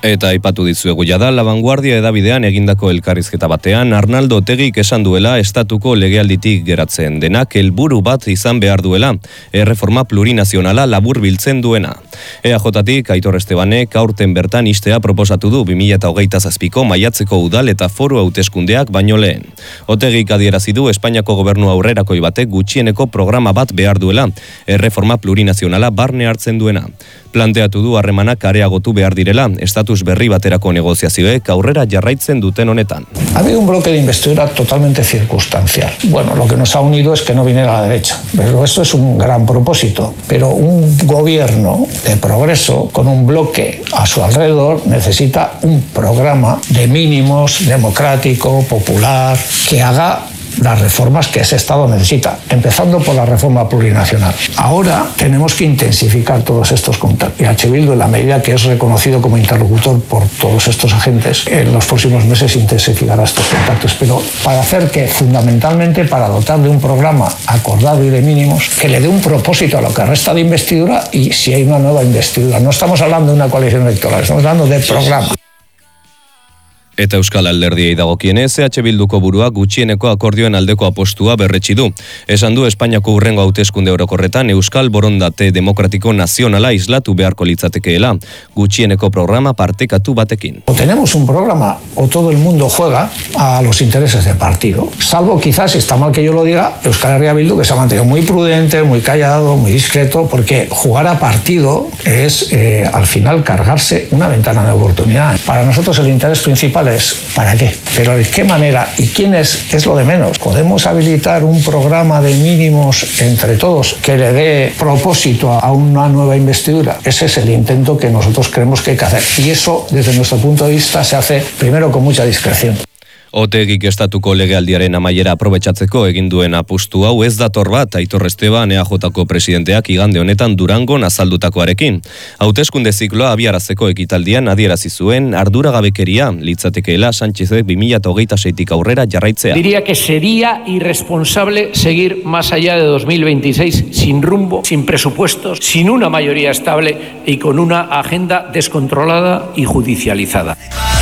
Eta aipatu dizuegu jada, La Vanguardia edabidean egindako elkarrizketa batean, Arnaldo Otegik esan duela estatuko legealditik geratzen denak helburu bat izan behar duela, erreforma plurinazionala labur biltzen duena. EAJtik Aitor Estebanek aurten bertan istea proposatu du 2027ko maiatzeko udal eta foru hauteskundeak baino lehen. Otegik adierazi du Espainiako gobernu aurrerakoi batek gutxieneko programa bat behar duela, erreforma plurinazionala barne hartzen duena. Planteatu du harremanak areagotu behar direla, estatus berri baterako negoziazioek aurrera jarraitzen duten honetan. Ha habido un bloque de investidura totalmente circunstancial. Bueno, lo que nos ha unido es que no viniera la derecha, pero esto es un gran propósito. Pero un gobierno de progreso con un bloque a su alrededor necesita un programa de mínimos, democrático, popular, que haga las reformas que ese Estado necesita, empezando por la reforma plurinacional. Ahora tenemos que intensificar todos estos contactos. Y Bildu, en la medida que es reconocido como interlocutor por todos estos agentes, en los próximos meses intensificará estos contactos. Pero para hacer que, fundamentalmente, para dotar de un programa acordado y de mínimos, que le dé un propósito a lo que resta de investidura y si hay una nueva investidura. No estamos hablando de una coalición electoral, estamos hablando de programa. Eta Euskal Alderdiei dagokienez, Bilduko burua gutxieneko akordioen aldeko apostua berretsi du. Esan du Espainiako hurrengo hauteskunde orokorretan Euskal Borondate Demokratiko Nazionala islatu beharko litzatekeela, gutxieneko programa partekatu batekin. O tenemos un programa o todo el mundo juega a los intereses del partido. Salvo quizás, está mal que yo lo diga, Euskal Herria Bildu, que se ha mantenido muy prudente, muy callado, muy discreto, porque jugar a partido es al final cargarse una ventana de oportunidad. Para nosotros el interés principal es ¿para qué? Pero ¿de qué manera? ¿Y quién es lo de menos? ¿Podemos habilitar un programa de mínimos entre todos que le dé propósito a una nueva investidura? Ese es el intento que nosotros creemos que hay que hacer. Y eso, desde nuestro punto de vista, se hace primero con mucha discreción. Otegik estatuko legealdiaren amaiera aprobetxatzeko egin duen apustu hau ez dator bat Aitor Esteban EAJko presidenteak igande honetan Durangon azaldutakoarekin. Hauteskunde zikloa abiarazteko ekitaldian adierazi zuen arduragabekeria litzatekeela Sánchezek 2026tik aurrera jarraitzea. Diría que sería irresponsable seguir más allá de 2026 sin rumbo, sin presupuestos, sin una mayoría estable y con una agenda descontrolada y judicializada.